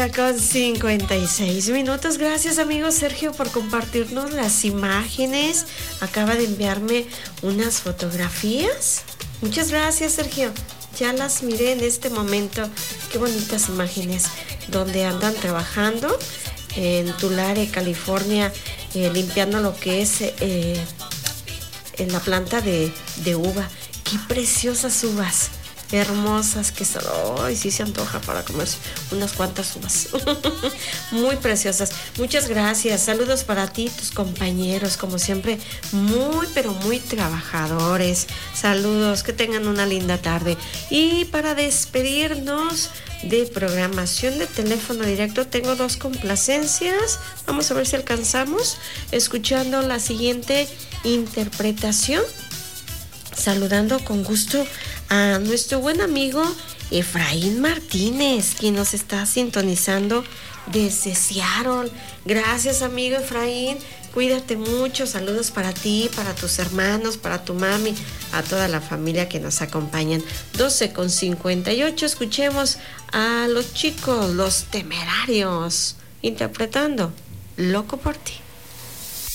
9:56. Gracias, amigo Sergio, por compartirnos las imágenes. Acaba de enviarme unas fotografías. Muchas gracias, Sergio. Ya las miré en este momento. Qué bonitas imágenes donde andan trabajando en Tulare, California, limpiando lo que es en la planta de uva. Qué preciosas uvas, hermosas que son. Ay, sí se antoja para comerse unas cuantas uvas. Muy preciosas. Muchas gracias. Saludos para ti, tus compañeros, como siempre, muy, pero muy trabajadores. Saludos, que tengan una linda tarde. Y para despedirnos de programación de teléfono directo, tengo 2 complacencias. Vamos a ver si alcanzamos, escuchando la siguiente interpretación. Saludando con gusto a nuestro buen amigo Efraín Martínez, quien nos está sintonizando desde Seattle. Gracias, amigo Efraín. Cuídate mucho. Saludos para ti, para tus hermanos, para tu mami, a toda la familia que nos acompañan. 12:58. Escuchemos a los chicos, Los Temerarios, interpretando Loco por ti.